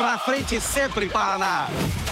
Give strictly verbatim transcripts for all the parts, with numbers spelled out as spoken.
Pra frente sempre, Paraná!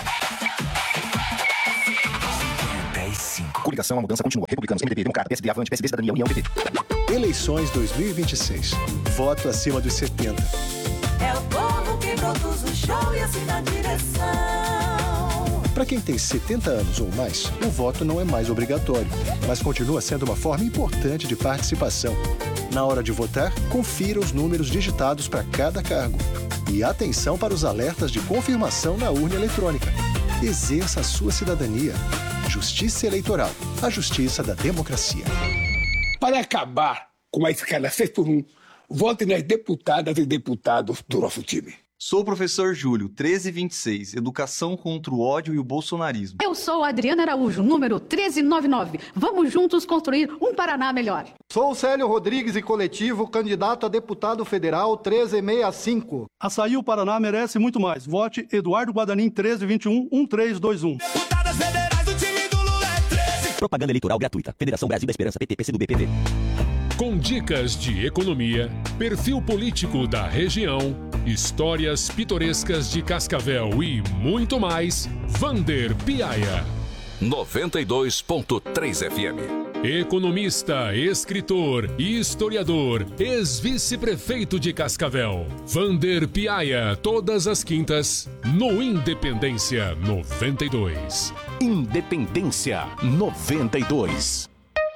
dez cinco. Coligação, a mudança continua. Republicanos, M D B, Democrata, P S D, Avante, P S B, Cidadania, União, P T. Eleições dois mil e vinte e seis. Voto acima dos setenta. É o povo que produz o show e assim na direção. Para quem tem setenta anos ou mais, o voto não é mais obrigatório, mas continua sendo uma forma importante de participação. Na hora de votar, confira os números digitados para cada cargo. E atenção para os alertas de confirmação na urna eletrônica. Exerça a sua cidadania. Justiça Eleitoral. A justiça da democracia. Para acabar com a escala seis por um, vote nas deputadas e deputados do nosso time. Sou o professor Júlio, treze vinte e seis, Educação contra o ódio e o bolsonarismo. Eu sou a Adriana Araújo, número treze noventa e nove. Vamos juntos construir um Paraná melhor. Sou o Célio Rodrigues e coletivo, candidato a deputado federal treze sessenta e cinco. Açaí, o Paraná merece muito mais. Vote Eduardo Guadanin, treze vinte e um, um três dois um. Deputadas federais do time do Lula é treze. Propaganda eleitoral gratuita. Federação Brasil da Esperança, P T, P C do B, P V. Com dicas de economia, perfil político da região, histórias pitorescas de Cascavel e muito mais, Vander Piaia. noventa e dois ponto três F M. Economista, escritor e historiador, ex-vice-prefeito de Cascavel, Vander Piaia, todas as quintas, no Independência noventa e dois. Independência noventa e dois.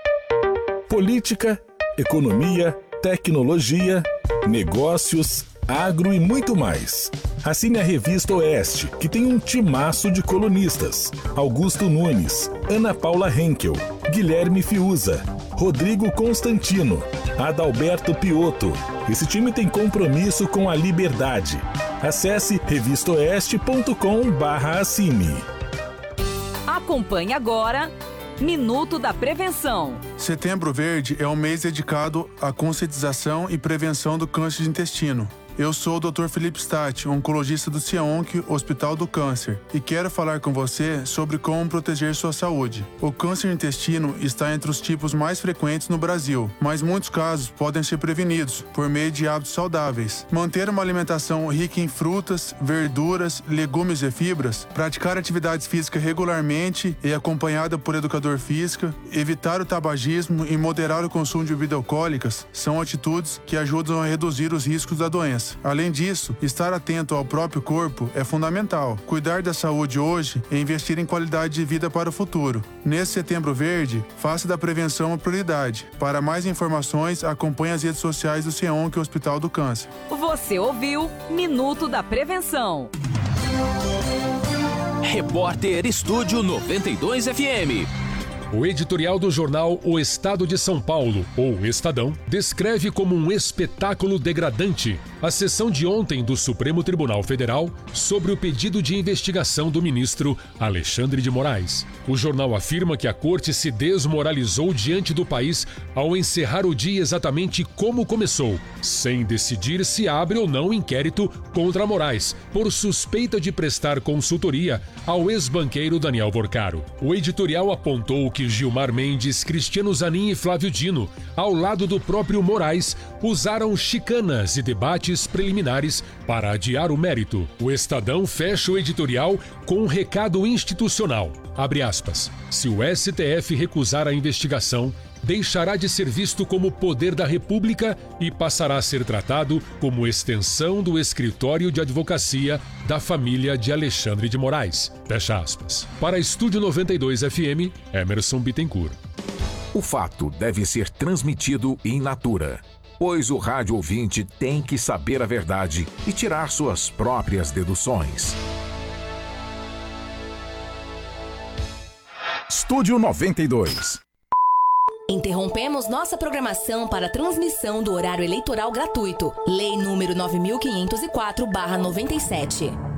Política, economia, tecnologia, negócios, agro e muito mais. Assine a Revista Oeste, que tem um timaço de colunistas. Augusto Nunes, Ana Paula Henkel, Guilherme Fiuza, Rodrigo Constantino, Adalberto Piotto. Esse time tem compromisso com a liberdade. Acesse revista oeste ponto com barra assine. Acompanhe agora Minuto da Prevenção. Setembro Verde é um mês dedicado à conscientização e prevenção do câncer de intestino. Eu sou o doutor Felipe Statti, oncologista do CIAONC, Hospital do Câncer, e quero falar com você sobre como proteger sua saúde. O câncer de intestino está entre os tipos mais frequentes no Brasil, mas muitos casos podem ser prevenidos por meio de hábitos saudáveis. Manter uma alimentação rica em frutas, verduras, legumes e fibras, praticar atividades físicas regularmente e acompanhada por educador físico, evitar o tabagismo e moderar o consumo de bebidas alcoólicas são atitudes que ajudam a reduzir os riscos da doença. Além disso, estar atento ao próprio corpo é fundamental. Cuidar da saúde hoje é investir em qualidade de vida para o futuro. Nesse Setembro Verde, faça da prevenção uma prioridade. Para mais informações, acompanhe as redes sociais do CIAONC Hospital do Câncer. Você ouviu Minuto da Prevenção. Repórter Estúdio noventa e dois F M. O editorial do jornal O Estado de São Paulo, ou Estadão, descreve como um espetáculo degradante a sessão de ontem do Supremo Tribunal Federal sobre o pedido de investigação do ministro Alexandre de Moraes. O jornal afirma que a corte se desmoralizou diante do país ao encerrar o dia exatamente como começou, sem decidir se abre ou não inquérito contra Moraes, por suspeita de prestar consultoria ao ex-banqueiro Daniel Vorcaro. O editorial apontou que Gilmar Mendes, Cristiano Zanin e Flávio Dino, ao lado do próprio Moraes, usaram chicanas e debates preliminares para adiar o mérito. O Estadão fecha o editorial com um recado institucional. Abre aspas. Se o S T F recusar a investigação, deixará de ser visto como poder da República e passará a ser tratado como extensão do escritório de advocacia da família de Alexandre de Moraes. Fecha aspas. Para Estúdio noventa e dois F M, Emerson Bittencourt. O fato deve ser transmitido in natura, pois o rádio ouvinte tem que saber a verdade e tirar suas próprias deduções. Estúdio noventa e dois. Interrompemos nossa programação para a transmissão do horário eleitoral gratuito. Lei número nove mil quinhentos e quatro barra noventa e sete.